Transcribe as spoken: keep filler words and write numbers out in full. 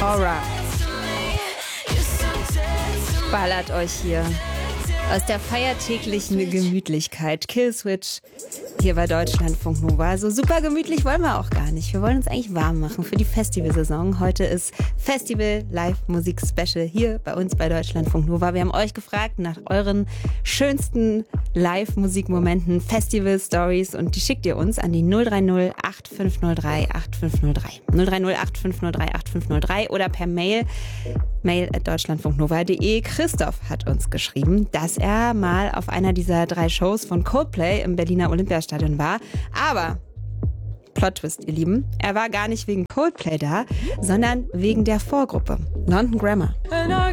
Aura. Ballert euch hier aus der feiertäglichen Gemütlichkeit. Killswitch hier bei Deutschlandfunk Nova. So super gemütlich wollen wir auch gar nicht. Wir wollen uns eigentlich warm machen für die Festivalsaison. Heute ist Festival Live Musik Special hier bei uns bei Deutschlandfunk Nova. Wir haben euch gefragt nach euren schönsten Live-Musikmomenten, Festival-Stories und die schickt ihr uns an die null drei null acht fünf null drei acht fünf null drei. null drei null acht fünf null drei acht fünf null drei oder per Mail mail at deutschlandfunknova punkt de. Christoph hat uns geschrieben, dass er mal auf einer dieser drei Shows von Coldplay im Berliner Olympiastadion war. Aber, Plot-Twist, ihr Lieben, er war gar nicht wegen Coldplay da, sondern wegen der Vorgruppe, London Grammar.